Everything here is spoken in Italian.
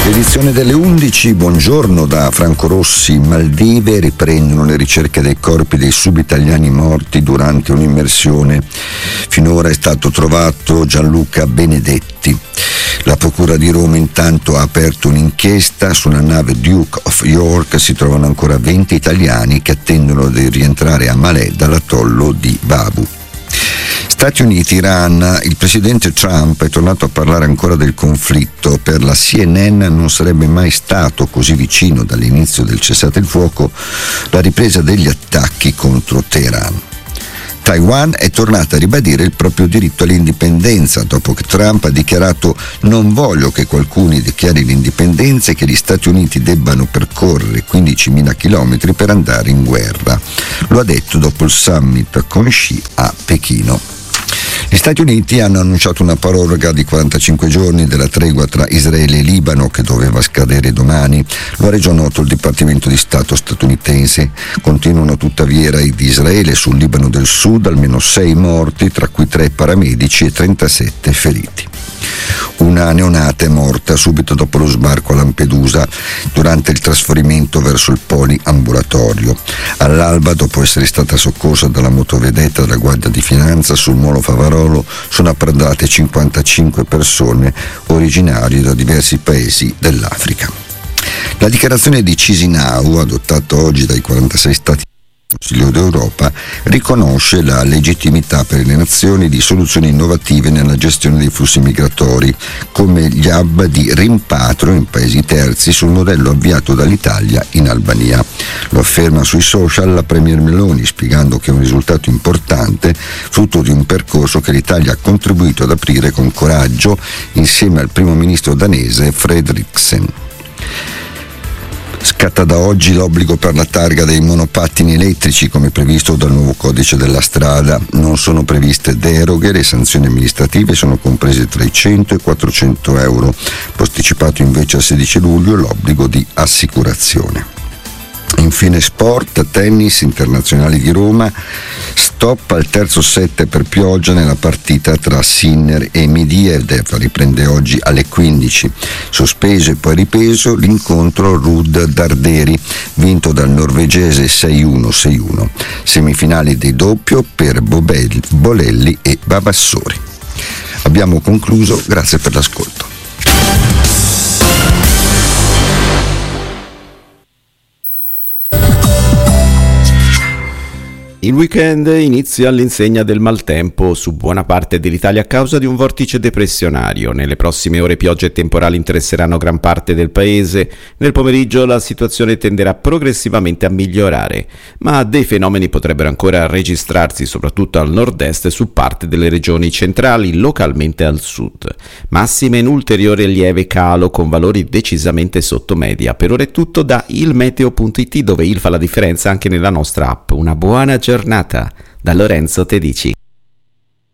Edizione delle 11, buongiorno da Franco Rossi. Maldive riprendono le ricerche dei corpi dei sub-italiani morti durante un'immersione. Finora è stato trovato Gianluca Benedetti. La Procura di Roma intanto ha aperto un'inchiesta sulla nave Duke of York. Si trovano ancora 20 italiani che attendono di rientrare a Malé dall'atollo di Babu. Stati Uniti, Iran, il presidente Trump è tornato a parlare ancora del conflitto. Per la CNN non sarebbe mai stato così vicino dall'inizio del cessate il fuoco la ripresa degli attacchi contro Teheran. Taiwan è tornata a ribadire il proprio diritto all'indipendenza dopo che Trump ha dichiarato: non voglio che qualcuno dichiari l'indipendenza e che gli Stati Uniti debbano percorrere 15.000 chilometri per andare in guerra. Lo ha detto dopo il summit con Xi a Pechino. Gli Stati Uniti hanno annunciato una proroga di 45 giorni della tregua tra Israele e Libano che doveva scadere domani. Lo ha reso noto il Dipartimento di Stato statunitense. Continuano tuttavia i raid di Israele sul Libano del Sud, almeno 6 morti, tra cui 3 paramedici e 37 feriti. Una neonata è morta subito dopo lo sbarco a Lampedusa durante il trasferimento verso il poliambulatorio. All'alba, dopo essere stata soccorsa dalla motovedetta della Guardia di Finanza sul molo Favarolo, sono approdate 55 persone originarie da diversi paesi dell'Africa. La dichiarazione di Chisinau, adottata oggi dai 46 Stati Consiglio d'Europa, riconosce la legittimità per le nazioni di soluzioni innovative nella gestione dei flussi migratori, come gli hub di rimpatrio in paesi terzi sul modello avviato dall'Italia in Albania. Lo afferma sui social la Premier Meloni, spiegando che è un risultato importante, frutto di un percorso che l'Italia ha contribuito ad aprire con coraggio insieme al primo ministro danese Frederiksen. Scatta da oggi l'obbligo per la targa dei monopattini elettrici come previsto dal nuovo codice della strada. Non sono previste deroghe, le sanzioni amministrative sono comprese tra i 100 e i 400 euro. Posticipato invece al 16 luglio l'obbligo di assicurazione. Infine sport, tennis, Internazionali di Roma, stop al terzo set per pioggia nella partita tra Sinner e Medvedev, riprende oggi alle 15. Sospeso e poi ripreso l'incontro Ruud-Darderi, vinto dal norvegese 6-1-6-1. Semifinali di doppio per Bolelli e Vavassori. Abbiamo concluso, grazie per l'ascolto. Il weekend inizia all'insegna del maltempo su buona parte dell'Italia a causa di un vortice depressionario. Nelle prossime ore piogge e temporali interesseranno gran parte del paese. Nel pomeriggio la situazione tenderà progressivamente a migliorare, ma dei fenomeni potrebbero ancora registrarsi soprattutto al nord-est e su parte delle regioni centrali, localmente al sud. Massime in ulteriore lieve calo con valori decisamente sotto media. Per ora è tutto da ilmeteo.it, dove il fa la differenza anche nella nostra app. Una buona giornata da Lorenzo Tedici.